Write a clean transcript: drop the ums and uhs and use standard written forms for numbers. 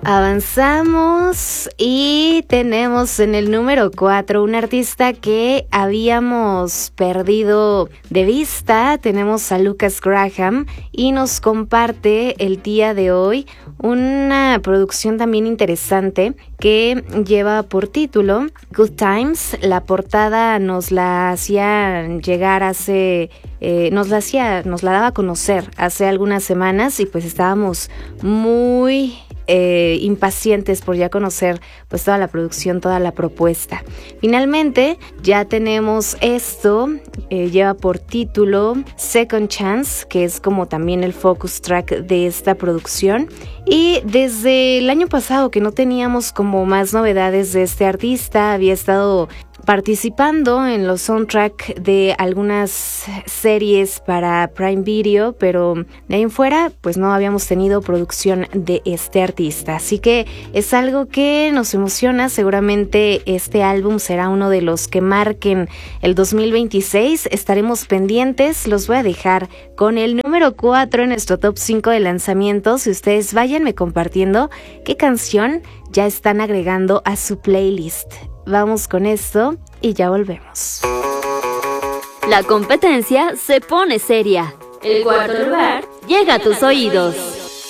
Avanzamos y tenemos en el número 4 un artista que habíamos perdido de vista. Tenemos a Lukas Graham y nos comparte el día de hoy una producción también interesante que lleva por título Good Times. La portada nos la hacía llegar nos la daba a conocer hace algunas semanas y pues estábamos muy impacientes por ya conocer pues toda la producción, toda la propuesta. Finalmente ya tenemos esto, lleva por título Second Chance, que es como también el focus track de esta producción. Y desde el año pasado que no teníamos como más novedades de este artista, había estado participando en los soundtrack de algunas series para Prime Video, pero de ahí en fuera pues no habíamos tenido producción de este artista, así que es algo que nos emociona. Seguramente este álbum será uno de los que marquen el 2026, estaremos pendientes. Los voy a dejar con el número 4 en nuestro top 5 de lanzamientos y ustedes váyanme compartiendo qué canción ya están agregando a su playlist. Vamos con esto y ya volvemos. La competencia se pone seria. El cuarto lugar llega a tus oídos.